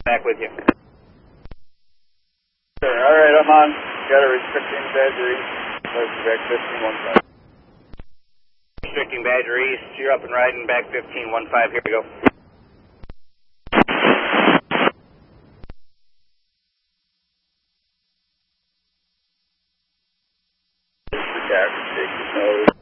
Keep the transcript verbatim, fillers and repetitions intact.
Back with you. Sure. All right, I'm on. Got a restricting Badger East. Let's back fifteen one five. Restricting Badger East. You're up and riding. Back fifteen one five. Here we go. Captain, take your nose.